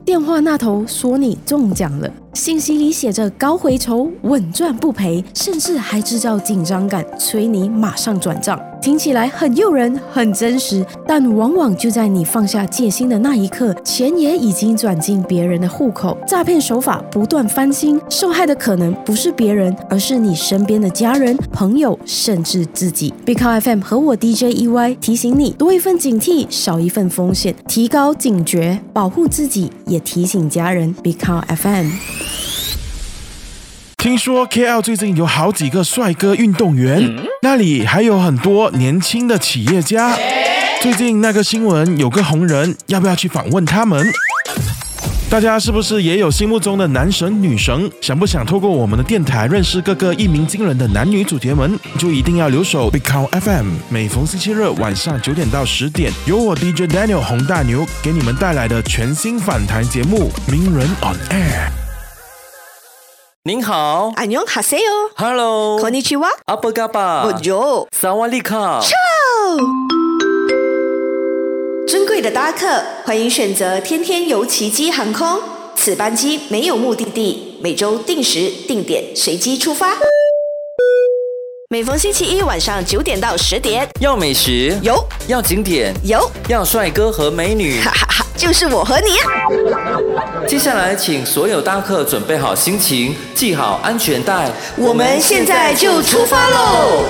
电话那头说你中奖了，信息里写着高回酬、稳赚不赔，甚至还制造紧张感，催你马上转账。听起来很诱人，很真实，但往往就在你放下戒心的那一刻，钱也已经转进别人的户口。诈骗手法不断翻新，受害的可能不是别人，而是你身边的家人、朋友，甚至自己。Big Cow FM 和我 DJ EY 提醒你，多一份警惕，少一份风险，提高警觉，保护自己，也提醒家人。Big Cow FM。 听说 KL 最近有好几个帅哥运动员，那里还有很多年轻的企业家。最近那个新闻有个红人，要不要去访问他们？大家是不是也有心目中的男神女神？想不想透过我们的电台认识各个一鸣惊人的男女主角们？就一定要留守 Big Cow FM， 每逢星期日晚上9点到10点，由我 DJ Daniel 洪大牛给你们带来的全新访谈节目《名人 on Air》。 您好， 안녕하세요。 Hello， konnichiwa。 apa kabar？ Bonjour。 Sawadee-ka。 尊贵的搭客，欢迎选择天天游奇迹航空。此班机没有目的地，每周定时定点随机出发。每逢星期一晚上9点到10点， 要美食有， 要景点有， 要帅哥和美女， 哈哈哈，就是我和你啊！ 接下来请所有搭客准备好心情，系好安全带， 我们现在就出发喽！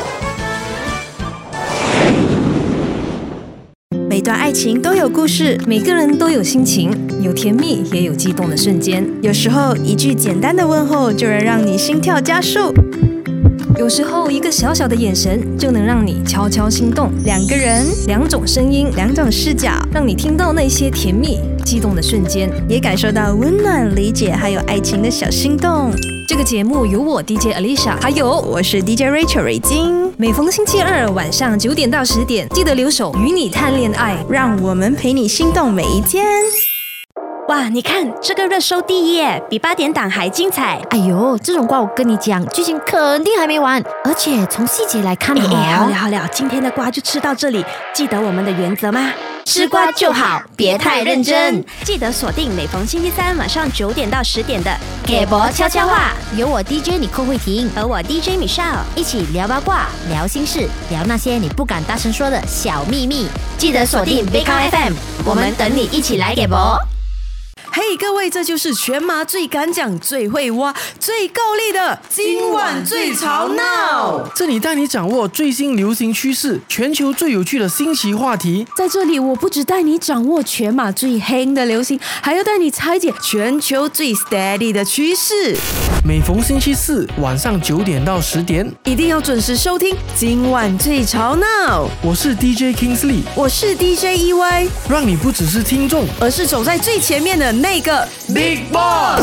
每段爱情都有故事，每个人都有心情，有甜蜜也有激动的瞬间。有时候一句简单的问候就能让你心跳加速，有时候一个小小的眼神就能让你悄悄心动。两个人，两种声音，两种视角，让你听到那些甜蜜激动的瞬间，也感受到温暖、理解还有爱情的小心动。这个节目由我 DJ Alicia， 还有我是 DJ Rachel 瑞金。每逢星期二晚上9点到10点，记得留守与你谈恋爱，让我们陪你心动每一天。 哇，你看这个热搜第一耶，比8点档还精彩。哎呦，这种瓜我跟你讲，剧情肯定还没完，而且从细节来看好了，今天的瓜就吃到这里。记得我们的原则吗？吃瓜就好，别太认真。记得锁定每逢星期三晚上9点到10点的给博悄悄话，由我 DJ 你寇慧婷和我 DJ Michelle 一起聊八卦、聊心事、聊那些你不敢大声说的小秘密。记得锁定 Big Cow FM， 我们等你一起来给博。 嘿，各位，这就是全马最敢讲、最会挖、最够力的今晚最吵闹。 这里带你掌握最新流行趋势，全球最有趣的新奇话题。 在这里，我不只带你掌握全马最夯的流行，还要带你拆解全球最 steady 的趋势。 每逢星期四晚上9点到10点， 一定要准时收听今晚最吵闹。 我是 DJ Kingsley， 我是 DJ EY， 让你不只是听众， 而是走在最前面的那个 Big Boss。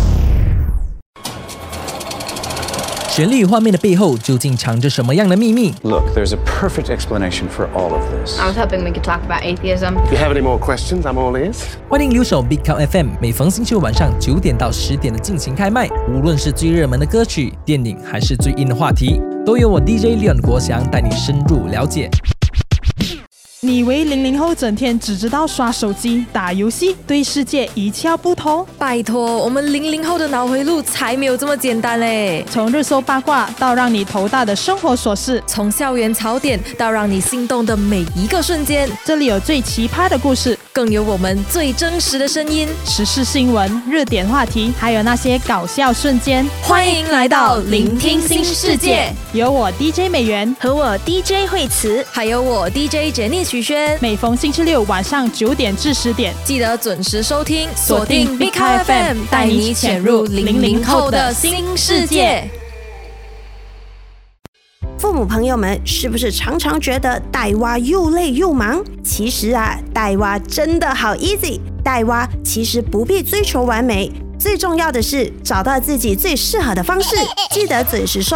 旋律画面的背后究竟藏着什么样的秘密？ Look, there's a perfect explanation for all of this. I was hoping we could talk about atheism. If you have any more questions, I'm all ears. 欢迎留守 Big Cow FM， 每逢星期五晚上9点到10点的进行开麦。无论是最热门的歌曲、电影，还是最硬的话题，都由我 DJ Leon 国祥带你深入了解。 你以为00后整天只知道刷手机、打游戏，对世界一窍不通？ 拜托，我们00后的脑回路才没有这么简单嘞！ 从热搜八卦到让你头大的生活琐事， 从校园槽点到让你心动的每一个瞬间， 这里有最奇葩的故事， 更有我们最真实的声音， 时事新闻、热点话题，还有那些搞笑瞬间。 欢迎来到聆听新世界， 有我 DJ 美元和我 DJ 惠慈， 还有我 DJ Jenny徐轩。 每逢星期六晚上9点至10点， 记得准时收听，锁定 Big Cow FM， 带你潜入00后的新世界。 父母朋友们是不是常常觉得带娃又累又忙？其实啊，带娃真的好 easy。带娃其实不必追求完美，最重要的是找到自己最适合的方式。记得准时收